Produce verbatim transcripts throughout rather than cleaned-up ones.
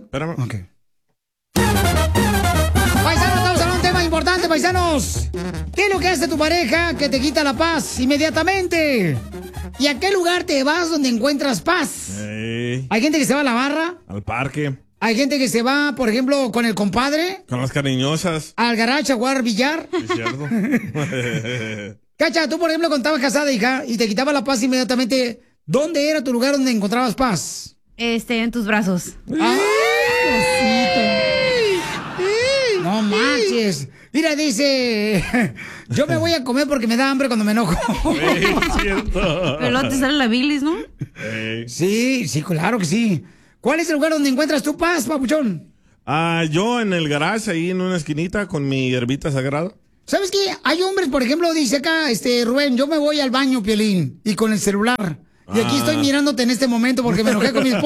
Espérame. Ok. Paisanos, estamos hablando de un tema importante, paisanos. ¿Qué es lo que hace tu pareja que te quita la paz inmediatamente? ¿Y a qué lugar te vas donde encuentras paz? Hey. Hay gente que se va a la barra. Al parque. Hay gente que se va, por ejemplo, con el compadre. Con las cariñosas. Al garage a jugar billar. Es cierto. Cacha, tú, por ejemplo, cuando estabas casada, hija, y te quitaba la paz inmediatamente, ¿dónde era tu lugar donde encontrabas paz? Este, en tus brazos. ¡Ay, cosito! No manches. Mira, dice, yo me voy a comer porque me da hambre cuando me enojo. Hey, es cierto. Pero luego te sale la bilis, ¿no? Hey. Sí, sí, claro que sí. ¿Cuál es el lugar donde encuentras tu paz, papuchón? Ah, yo en el garage, ahí en una esquinita, con mi herbita sagrada. ¿Sabes qué? Hay hombres, por ejemplo, dice acá, este, Rubén, yo me voy al baño, Piolín, y con el celular. Y aquí estoy mirándote en este momento porque me enojé con mi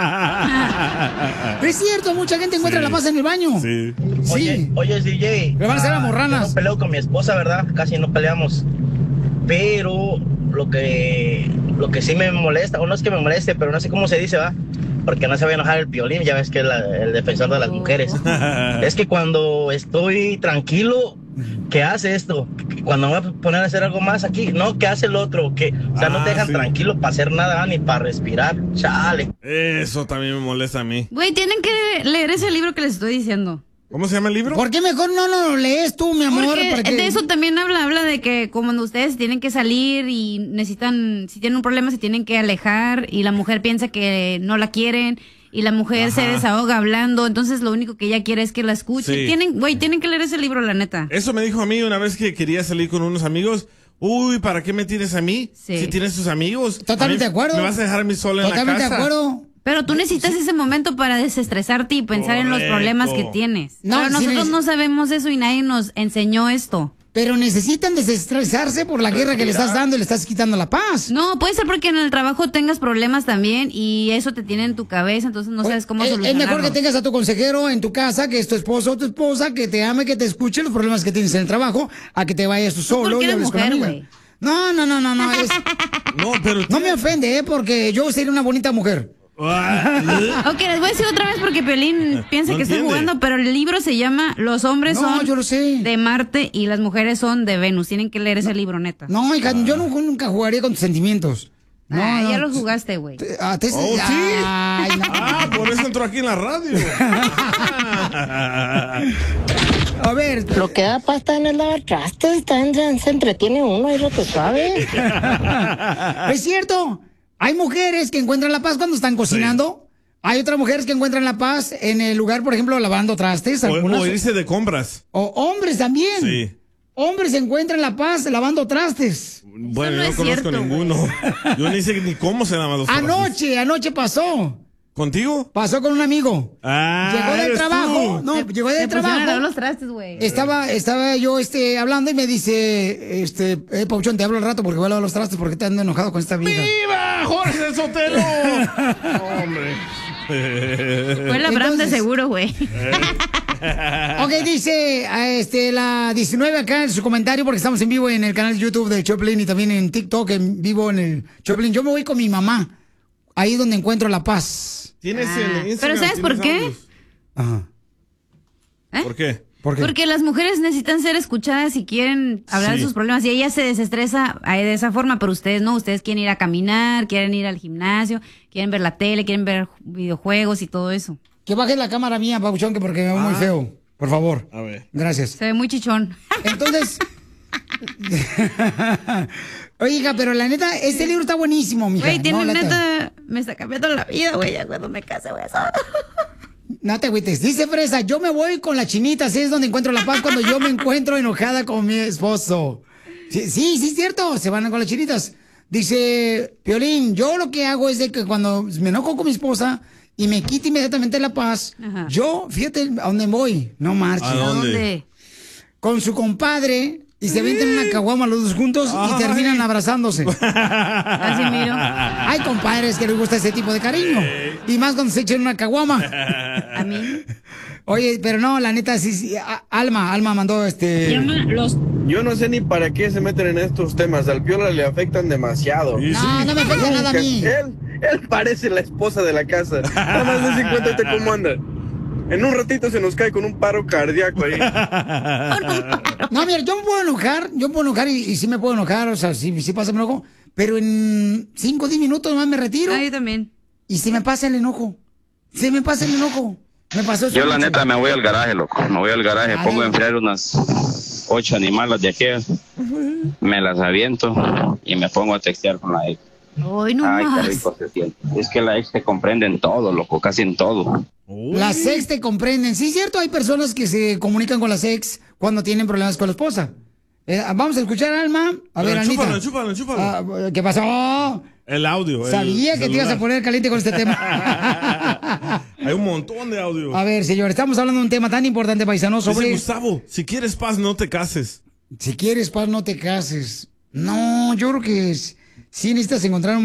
esposa. Es cierto, mucha gente encuentra Sí. la paz en el baño. Sí. Sí. Oye, oye, D J. Le van a hacer a morranas. Yo no peleo con mi esposa, ¿verdad? Casi no peleamos. Pero lo que lo que sí me molesta, o no es que me moleste, pero no sé cómo se dice, ¿va? Porque no se va a enojar el Piolín, ya ves que es la- el defensor de las mujeres. Es que cuando estoy tranquilo, ¿qué hace esto? Cuando me voy a poner a hacer algo más aquí, no, ¿qué hace el otro? Que, o sea, no Ah, te dejan sí. tranquilo para hacer nada, ni para respirar. Chale. Eso también me molesta a mí. Güey, tienen que leer ese libro que les estoy diciendo. ¿Cómo se llama el libro? ¿Por qué mejor no lo lees tú, mi amor? Porque Para que- de eso también habla, habla de que como cuando ustedes tienen que salir y necesitan, si tienen un problema se tienen que alejar y la mujer piensa que no la quieren y la mujer se Ajá. desahoga hablando, entonces lo único que ella quiere es que la escuche. Sí. Tienen, güey, tienen que leer ese libro, la neta. Eso me dijo a mí una vez que quería salir con unos amigos. Uy, ¿para qué me tienes a mí? Sí. Si tienes tus amigos. Totalmente A mí de acuerdo. Me vas a dejar a mí solo en Totalmente la de casa. acuerdo. Pero tú necesitas ese momento para desestresarte y pensar en los Correcto. problemas que tienes. No, Pero sí nosotros neces- no sabemos eso y nadie nos enseñó esto. Pero necesitan desestresarse por la guerra que le estás dando y le estás quitando la paz. No, puede ser porque en el trabajo tengas problemas también y eso te tiene en tu cabeza, entonces no sabes cómo Eh, solucionarlo. Es mejor que tengas a tu consejero en tu casa, que es tu esposo o tu esposa, que te ame, que te escuche los problemas que tienes en el trabajo, a que te vayas tú solo porque y eres hables con la mujer, amiga. güey. No, no, no, no, no. es- No, pero... no me ofende, ¿eh? Porque yo sería una bonita mujer. Ah, Ok, les voy a decir otra vez porque Piolín piensa No que estoy entiende. jugando, pero el libro se llama Los hombres No, son yo lo sé. de Marte y las mujeres son de Venus. Tienen que leer ese libro, neta. No, hija, yo nunca, nunca jugaría con tus sentimientos. No, Ah, no. ya los jugaste, güey. Te- ah, te- Oh, ¿sí? Ay, no. Ah, por eso entró aquí en la radio. A ver, Lo que da pasta en el lavatrastes, está en- se entretiene uno y lo que sabe. es cierto. Hay mujeres que encuentran la paz cuando están cocinando. Hay otras mujeres que encuentran la paz en el lugar, por ejemplo, lavando trastes. O, Algunas, o irse de compras. o hombres también. Sí. Hombres encuentran la paz lavando trastes. Bueno, no yo no es conozco cierto, ninguno. Yo ni sé ni cómo se llaman los trastes. Anoche, anoche pasó. ¿Contigo? Pasó con un amigo. Ah, llegó del eres trabajo. tú. No, Te- llegó te del pusieron a lavar trabajo. los trastes, güey. Estaba, estaba yo este, hablando y me dice, este, eh, Pauchón, te hablo al rato porque voy a lavar los trastes porque te ando enojado con esta vieja. ¡Viva Jorge Sotelo! Hombre. Fue la Bram de Entonces- seguro, güey. Ok, dice a este, la diecinueve acá en su comentario, porque estamos en vivo en el canal de YouTube de Choplin y también en TikTok en vivo en el Choplin. Yo me voy con mi mamá, ahí donde encuentro la paz. ¿Tienes Ah, el Instagram? pero ¿sabes por ¿Tienes qué? audios? Ajá. ¿Eh? ¿Por qué? ¿Por qué? Porque las mujeres necesitan ser escuchadas y quieren hablar Sí. de sus problemas y ella se desestresa ahí de esa forma, pero ustedes no, ustedes quieren ir a caminar, quieren ir al gimnasio, quieren ver la tele, quieren ver videojuegos y todo eso. Que bajes la cámara mía, Pauchón, que porque me veo muy feo. Por favor. A ver. Gracias. Se ve muy chichón. Entonces. Oiga, pero la neta, este libro está buenísimo, mija. Güey, tiene No, la neta, me está cambiando la vida, güey, ya cuando me case, güey. No te agüites. Dice Fresa, yo me voy con la chinita, así es donde encuentro la paz cuando yo me encuentro enojada con mi esposo. Sí, sí, sí, es cierto, se van con las chinitas. Dice Piolín, yo lo que hago es de que cuando me enojo con mi esposa y me quita inmediatamente la paz, Ajá. yo, fíjate a dónde voy, no marches. ¿A dónde? ¿Dónde? Con su compadre y se venden una caguama los dos juntos Ay. y terminan abrazándose. Así miro. Hay compadres que les gusta ese tipo de cariño. Y más cuando se echan una caguama. A mí. Oye, pero no, la neta, sí, sí. a- Alma, Alma mandó este. Yo no sé ni para qué se meten en estos temas. Al Piola le afectan demasiado. Sí, No, sí. no me afecta nada a Que mí. Él, Él parece la esposa de la casa. Nada más no se cuenta usted cómo anda. En un ratito se nos cae con un paro cardíaco ahí. No, mira, yo me puedo enojar, yo me puedo enojar y, y sí me puedo enojar, o sea, sí, sí pasa el enojo, pero en cinco o diez minutos nomás me retiro. Ah, yo también. Y se me pasa el enojo. Se me pasa el enojo. Me pasó eso. Yo la anoche. neta me voy al garaje, loco. Me voy al garaje, A pongo a ver. enfriar unas ocho animales de aquellas, me las aviento y me pongo a textear con la ex. Hoy no Ay, qué más. rico se siente. Es que la ex te comprende en todo, loco, casi en todo. Las ex te comprenden. Sí, es cierto, hay personas que se comunican con las ex cuando tienen problemas con la esposa. Eh, vamos a escuchar a Alma. A ver, Almita. Chúpalo, chúpalo, chúpalo. Ah, ¿qué pasó? El audio. el Sabía que te ibas a celular. poner caliente con este tema. Hay un montón de audio. A ver, señor, estamos hablando de un tema tan importante, paisano, Dice sobre... Gustavo, si quieres paz, no te cases. Si quieres paz, no te cases. No, yo creo que es- sí necesitas encontrar un